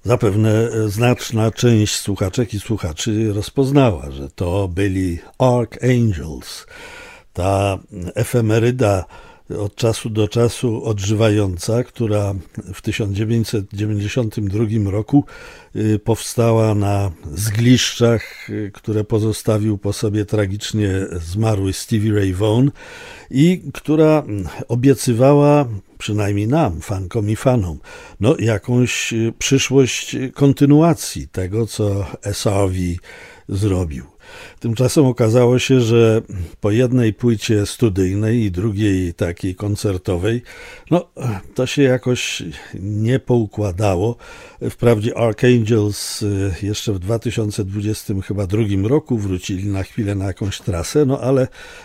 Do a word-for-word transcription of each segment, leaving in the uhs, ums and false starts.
Zapewne znaczna część słuchaczek i słuchaczy rozpoznała, że to byli Archangels, ta efemeryda od czasu do czasu odżywająca, która w tysiąc dziewięćset dziewięćdziesiątym drugim roku powstała na zgliszczach, które pozostawił po sobie tragicznie zmarły Stevie Ray Vaughan i która obiecywała, przynajmniej nam, fankom i fanom, no, jakąś przyszłość kontynuacji tego, co S R V zrobił. Tymczasem okazało się, że po jednej płycie studyjnej i drugiej takiej koncertowej, no to się jakoś nie poukładało. Wprawdzie Archangels jeszcze w dwa tysiące dwudziestym chyba drugim roku wrócili na chwilę na jakąś trasę, no ale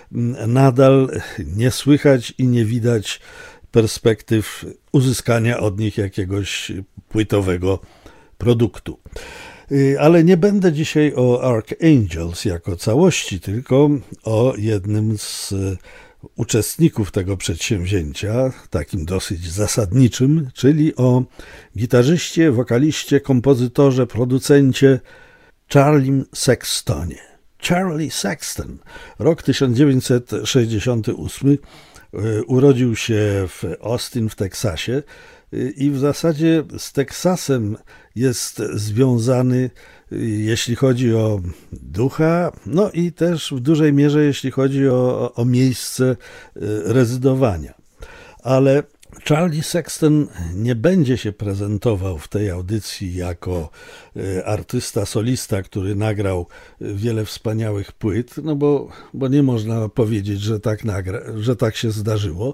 nadal nie słychać i nie widać perspektyw uzyskania od nich jakiegoś płytowego produktu. Ale nie będę dzisiaj o Archangels jako całości, tylko o jednym z uczestników tego przedsięwzięcia, takim dosyć zasadniczym, czyli o gitarzyście, wokaliście, kompozytorze, producencie Charlie Sextonie. Charlie Sexton, rok tysiąc dziewięćset sześćdziesiąty ósmy, urodził się w Austin w Teksasie i w zasadzie z Teksasem jest związany, jeśli chodzi o ducha, no i też w dużej mierze, jeśli chodzi o, o miejsce rezydowania. Ale Charlie Sexton nie będzie się prezentował w tej audycji jako artysta, solista, który nagrał wiele wspaniałych płyt, no bo, bo nie można powiedzieć, że tak, nagra, że tak się zdarzyło.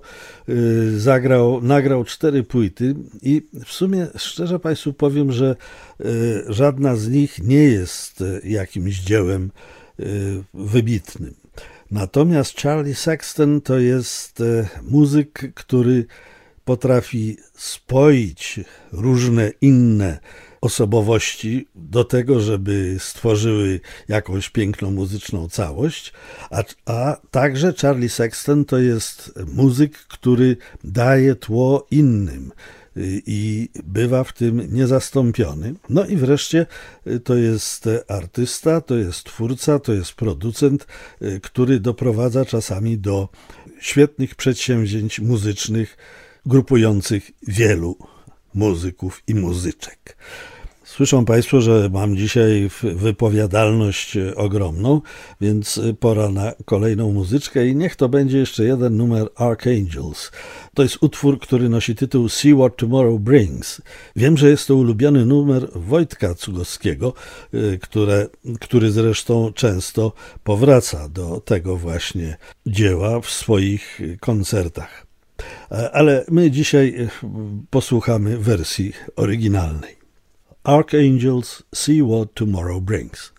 Zagrał, nagrał cztery płyty i w sumie szczerze Państwu powiem, że żadna z nich nie jest jakimś dziełem wybitnym. Natomiast Charlie Sexton to jest muzyk, który potrafi spoić różne inne osobowości do tego, żeby stworzyły jakąś piękną muzyczną całość, a, a także Charlie Sexton to jest muzyk, który daje tło innym i bywa w tym niezastąpiony. No i wreszcie to jest artysta, to jest twórca, to jest producent, który doprowadza czasami do świetnych przedsięwzięć muzycznych, grupujących wielu muzyków i muzyczek. Słyszą Państwo, że mam dzisiaj wypowiadalność ogromną, więc pora na kolejną muzyczkę i niech to będzie jeszcze jeden numer Archangels. To jest utwór, który nosi tytuł See What Tomorrow Brings. Wiem, że jest to ulubiony numer Wojtka Cugowskiego, które, który zresztą często powraca do tego właśnie dzieła w swoich koncertach. Ale my dzisiaj posłuchamy wersji oryginalnej. Archangels, See What Tomorrow Brings.